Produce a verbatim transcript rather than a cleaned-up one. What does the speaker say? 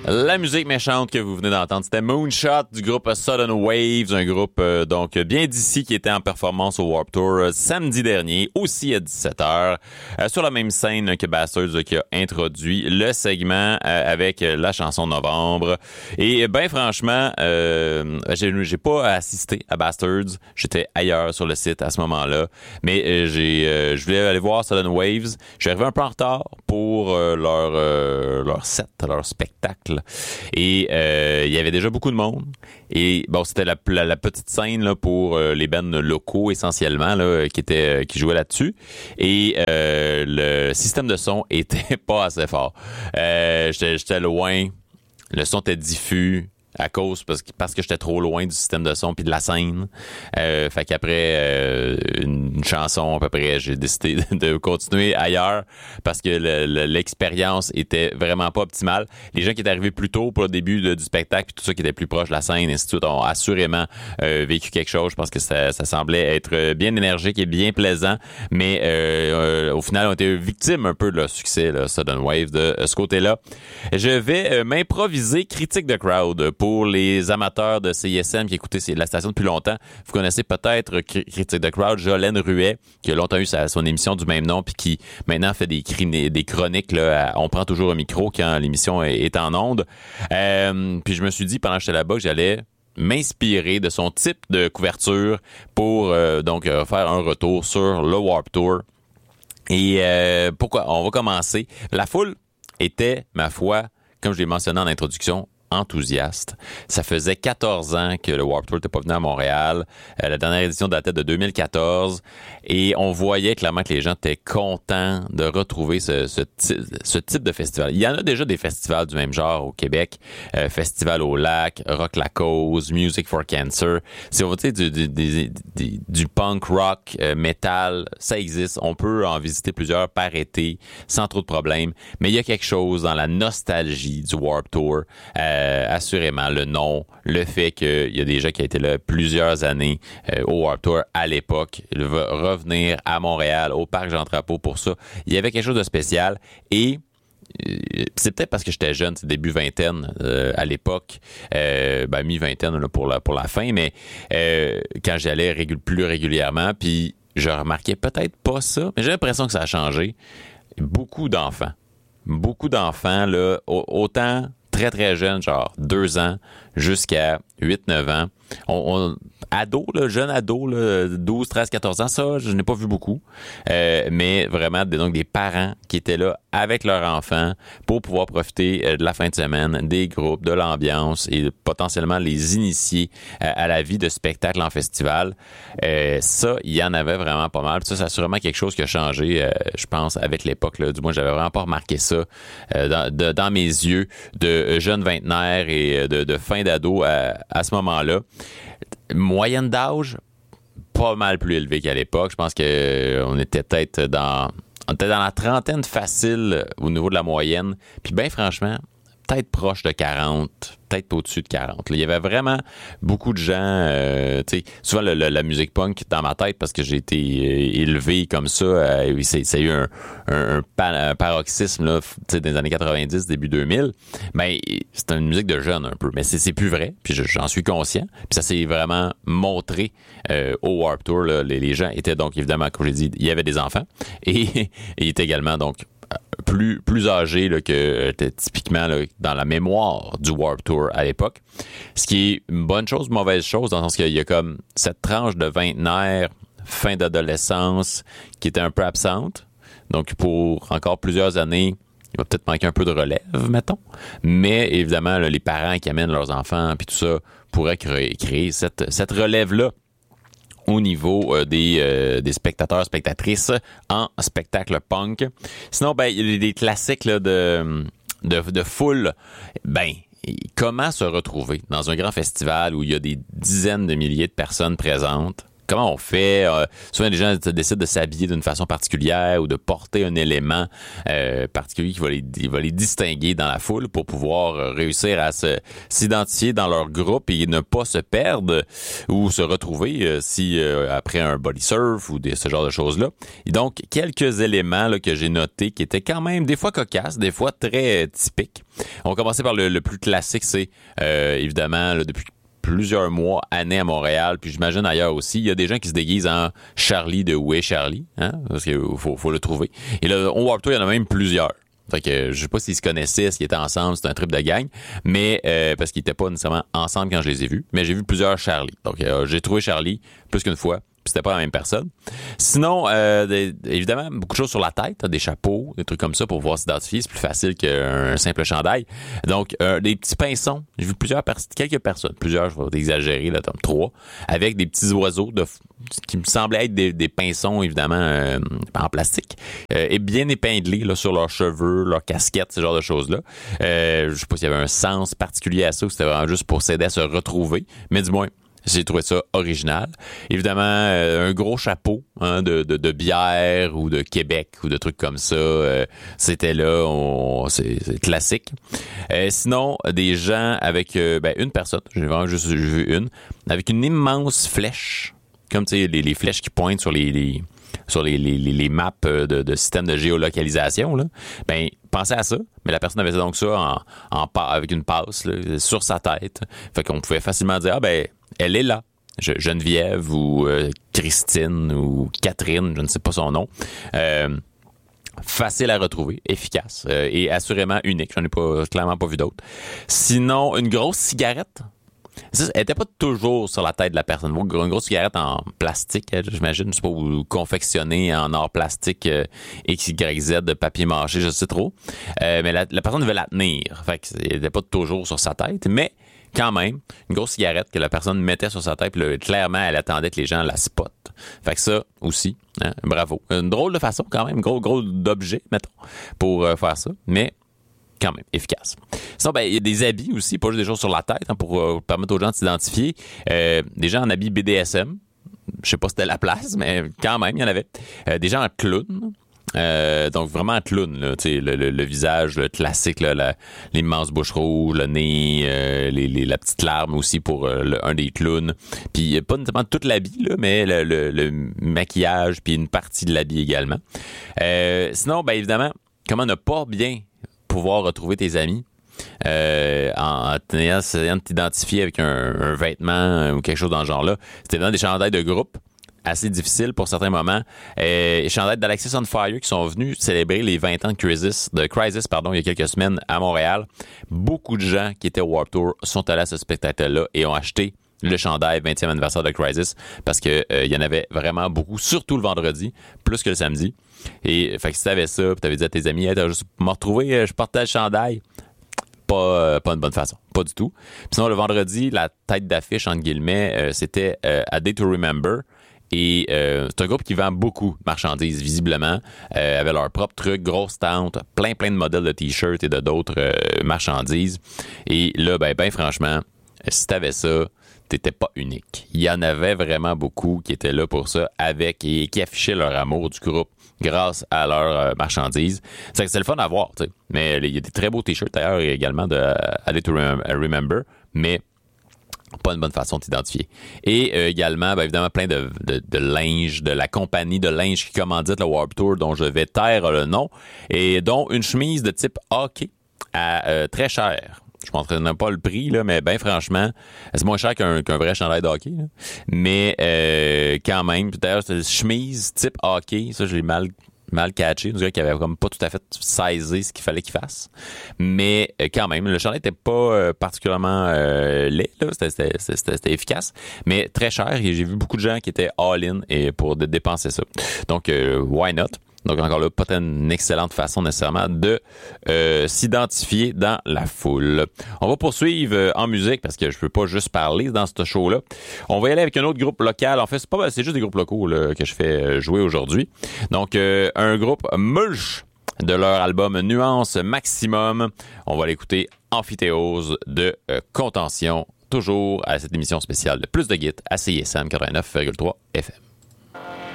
La musique méchante que vous venez d'entendre, c'était Moonshot du groupe Sudden Waves, un groupe euh, donc bien d'ici qui était en performance au Warped Tour euh, samedi dernier, aussi à dix-sept heures, euh, sur la même scène que Bastards euh, qui a introduit le segment euh, avec euh, la chanson Novembre. Et ben franchement, euh, j'ai, j'ai pas assisté à Bastards, j'étais ailleurs sur le site à ce moment-là, mais euh, j'ai, euh, je voulais aller voir Sudden Waves. Je suis arrivé un peu en retard pour euh, leur euh, leur set, leur spectacle. Et euh, il y avait déjà beaucoup de monde. Et bon, c'était la, la, la petite scène là, pour euh, les bands locaux essentiellement là, qui étaient qui jouaient là-dessus. Et euh, le système de son était pas assez fort. Euh, j'étais, j'étais loin. Le son était diffus. À cause, parce que, parce que j'étais trop loin du système de son puis de la scène. Euh, fait qu'après euh, une, une chanson, à peu près, j'ai décidé de, de continuer ailleurs parce que le, le, l'expérience était vraiment pas optimale. Les gens qui étaient arrivés plus tôt pour le début de, du spectacle puis tout ça qui était plus proche de la scène, et ainsi de suite, ont assurément euh, vécu quelque chose. Je pense que ça, ça semblait être bien énergique et bien plaisant, mais euh, euh, au final, on était victimes un peu de leur succès, là, Sudden Wave, de ce côté-là. Je vais euh, m'improviser critique de crowd. Pour les amateurs de C I S M qui écoutaient la station depuis longtemps, vous connaissez peut-être Critique de Crowd, Jolene Ruet, qui a longtemps eu sa, son émission du même nom, puis qui maintenant fait des, des chroniques. Là, à, on prend toujours un micro quand l'émission est, est en onde. Euh, puis je me suis dit, pendant que j'étais là-bas, que j'allais m'inspirer de son type de couverture pour euh, donc euh, faire un retour sur le Warped Tour. Et euh, pourquoi? On va commencer. La foule était, ma foi, comme je l'ai mentionné en introduction, enthousiaste. Ça faisait quatorze ans que le Warped Tour n'était pas venu à Montréal. Euh, la dernière édition datait de deux mille quatorze et on voyait clairement que les gens étaient contents de retrouver ce, ce, ce type de festival. Il y en a déjà des festivals du même genre au Québec. Euh, Festival au Lac, Rock la Cause, Music for Cancer. Si on veut dire du, du, du, du, du punk rock, euh, metal, ça existe. On peut en visiter plusieurs par été sans trop de problèmes. Mais il y a quelque chose dans la nostalgie du Warped Tour. Euh, Euh, assurément, le nom, le fait qu'il y a des gens qui ont été là plusieurs années euh, au Warped Tour à l'époque, il va revenir à Montréal, au Parc Jean-Drapeau pour ça. Il y avait quelque chose de spécial et euh, c'est peut-être parce que j'étais jeune, c'est début vingtaine euh, à l'époque, euh, ben mi-vingtaine là, pour, la, pour la fin, mais euh, quand j'allais régul- plus régulièrement, puis je remarquais peut-être pas ça, mais j'ai l'impression que ça a changé. Beaucoup d'enfants. Beaucoup d'enfants, là, autant très, très jeunes, genre deux ans jusqu'à huit neuf ans. On, on, ado, là, jeune ado, là, douze, treize, quatorze ans, ça, je n'ai pas vu beaucoup. Euh, mais vraiment, donc des parents qui étaient là avec leurs enfants pour pouvoir profiter euh, de la fin de semaine, des groupes, de l'ambiance et potentiellement les initier euh, à la vie de spectacle en festival. Euh, ça, il y en avait vraiment pas mal. Puis ça, c'est sûrement quelque chose qui a changé, euh, je pense, avec l'époque. Là. Du moins, j'avais vraiment pas remarqué ça euh, dans, de, dans mes yeux de jeune vingtenaire et de, de fin d'ado à, à ce moment-là. Moyenne d'âge, pas mal plus élevée qu'à l'époque. Je pense que on était peut-être dans, on était dans la trentaine facile au niveau de la moyenne. Puis bien franchement, peut-être proche de quarante, peut-être pas au-dessus de quarante. Là, il y avait vraiment beaucoup de gens, euh, tu sais, souvent le, le, la musique punk dans ma tête parce que j'ai été euh, élevé comme ça, euh, c'est, c'est eu un, un, un, pa- un paroxysme là, tu sais, dans les années quatre-vingt-dix, début deux mille. Ben, c'est une musique de jeunes un peu, mais c'est, c'est plus vrai, puis je, j'en suis conscient. Puis ça s'est vraiment montré euh, au Warped Tour. Là, les, les gens étaient donc évidemment, comme j'ai dit, il y avait des enfants et, et il était également donc plus plus âgé là, que euh, typiquement là, dans la mémoire du Warped Tour à l'époque. Ce qui est une bonne chose, mauvaise chose, dans le sens qu'il y a comme cette tranche de vingtenaire, fin d'adolescence, qui était un peu absente. Donc, pour encore plusieurs années, il va peut-être manquer un peu de relève, mettons. Mais évidemment, là, les parents qui amènent leurs enfants puis tout ça pourraient créer, créer cette, cette relève-là au niveau euh, des, euh, des spectateurs, spectatrices en spectacle punk. Sinon, ben, il y a des classiques là, de, de, de foule. Ben, comment se retrouver dans un grand festival où il y a des dizaines de milliers de personnes présentes? comment on fait? Euh, souvent, les gens décident de s'habiller d'une façon particulière ou de porter un élément euh, particulier qui va les, va les distinguer dans la foule pour pouvoir réussir à se, s'identifier dans leur groupe et ne pas se perdre ou se retrouver euh, si euh, après un body surf ou des, ce genre de choses-là. Et donc, quelques éléments là, que j'ai notés qui étaient quand même des fois cocasses, des fois très euh, typiques. On va commencer par le, le plus classique, c'est euh, évidemment là, depuis plusieurs mois, années à Montréal, puis j'imagine ailleurs aussi, il y a des gens qui se déguisent en Charlie de Où est Charlie, hein, parce qu'il faut, faut le trouver. Et là, au Warped Tour, il y en a même plusieurs. Fait que je sais pas s'ils se connaissaient, s'ils étaient ensemble, c'était un trip de gang, mais euh, parce qu'ils étaient pas nécessairement ensemble quand je les ai vus, mais j'ai vu plusieurs Charlie. Donc euh, j'ai trouvé Charlie plus qu'une fois. Puis c'était pas la même personne. Sinon, euh, des, évidemment, beaucoup de choses sur la tête, hein, des chapeaux, des trucs comme ça pour pouvoir s'identifier. C'est plus facile qu'un simple chandail. Donc, euh, des petits pinsons. J'ai vu plusieurs pers- quelques personnes, plusieurs, je vais exagérer, là, comme trois, avec des petits oiseaux de, qui me semblaient être des, des pinsons, évidemment, euh, en plastique, euh, et bien épinglés là, sur leurs cheveux, leurs casquettes, ce genre de choses-là. Euh, je sais pas s'il y avait un sens particulier à ça ou c'était vraiment juste pour s'aider à se retrouver, mais du moins, j'ai trouvé ça original. Évidemment, euh, un gros chapeau hein, de, de, de bière ou de Québec ou de trucs comme ça. Euh, c'était là, on, c'est, c'est classique. Euh, sinon, des gens avec euh, ben, une personne, j'ai vraiment juste vu une, avec une immense flèche, comme tu sais les, les flèches qui pointent sur les, les sur les, les, les maps de, de système de géolocalisation. Là. Ben, pensez à ça. Mais la personne avait donc ça en, en avec une passe là, sur sa tête. Fait qu'on pouvait facilement dire, ah ben, elle est là. Geneviève ou euh, Christine ou Catherine, je ne sais pas son nom. Euh, facile à retrouver, efficace euh, et assurément unique. J'en ai pas, clairement pas vu d'autres. Sinon, une grosse cigarette. Ça, elle était pas toujours sur la tête de la personne. Une grosse cigarette en plastique, j'imagine, je sais pas, ou confectionnée en or plastique euh, X Y Z de papier mâché, je sais trop. Euh, mais la, la personne devait la tenir. Fait que elle était pas toujours sur sa tête, mais quand même, une grosse cigarette que la personne mettait sur sa tête, puis là, clairement, elle attendait que les gens la spotent. Fait que ça aussi, hein, bravo. Une drôle de façon quand même, gros gros d'objet, mettons, pour euh, faire ça, mais quand même efficace. Sinon, ben, il y a des habits aussi, pas juste des choses sur la tête, hein, pour euh, permettre aux gens de s'identifier. Euh, des gens en habits B D S M, je sais pas si c'était la place, mais quand même, il y en avait. Euh, des gens en clown. Euh, donc vraiment un clown, là, le, le, le visage le classique, là, la, l'immense bouche rouge, le nez, euh, les, les, la petite larme aussi pour euh, le, un des clowns. Puis pas nécessairement tout l'habit, là, mais le, le, le maquillage, puis une partie de l'habit également. Euh, sinon, ben évidemment, comment ne pas bien pouvoir retrouver tes amis euh, en, en essayant de t'identifier avec un, un vêtement ou quelque chose dans ce genre-là. C'était vraiment des chandails de groupe. Assez difficile pour certains moments. Euh, chandail d'Alexis on Fire qui sont venus célébrer les vingt ans de Crisis, de Crisis pardon, il y a quelques semaines à Montréal. Beaucoup de gens qui étaient au Warped Tour sont allés à ce spectacle-là et ont acheté le chandail vingtième anniversaire de Crisis parce que euh, il y en avait vraiment beaucoup, surtout le vendredi, plus que le samedi. Et fait que si t'avais ça, puis t'avais dit à tes amis, hey, t'as juste me retrouver, je portais le chandail. Pas, euh, pas une bonne façon. Pas du tout. Puis sinon, le vendredi, la tête d'affiche, entre guillemets, euh, c'était euh, A Day to Remember. Et euh, c'est un groupe qui vend beaucoup de marchandises, visiblement, euh, avec leurs propres trucs, grosses tentes, plein plein de modèles de t-shirts et de d'autres euh, marchandises. Et là, ben, ben franchement, si t'avais ça, t'étais pas unique. Il y en avait vraiment beaucoup qui étaient là pour ça, avec et qui affichaient leur amour du groupe grâce à leurs euh, marchandises. C'est c'est le fun à voir, tu sais. Mais il y a des très beaux t-shirts d'ailleurs également de uh, A Day to Remember, mais pas une bonne façon de t'identifier. Et euh, également, ben, évidemment, plein de, de, de linge, de la compagnie de linge qui commandite le Warped Tour, dont je vais taire le nom, et dont une chemise de type hockey à euh, très cher. Je ne montrerai pas le prix, là, mais ben franchement, c'est moins cher qu'un, qu'un vrai chandail de hockey. Là. Mais euh, quand même, d'ailleurs, c'est une chemise type hockey, ça, je l'ai mal mal catché, on dirait qu'il avait comme pas tout à fait saisi ce qu'il fallait qu'il fasse. Mais euh, quand même, le chandail était pas euh, particulièrement euh, laid, là. C'était, c'était, c'était, c'était efficace, mais très cher. Et j'ai vu beaucoup de gens qui étaient all-in et pour de dépenser ça. Donc, euh, why not? Donc, encore là, pas une excellente façon nécessairement de euh, s'identifier dans la foule. On va poursuivre euh, en musique parce que je peux pas juste parler dans ce show-là. On va y aller avec un autre groupe local. En fait, c'est pas, c'est juste des groupes locaux là, que je fais jouer aujourd'hui. Donc, euh, un groupe Mulch de leur album Nuance Maximum. On va l'écouter Amphithéose de euh, Contention toujours à cette émission spéciale de Plus de Git à C I S M quatre-vingt-neuf virgule trois F M.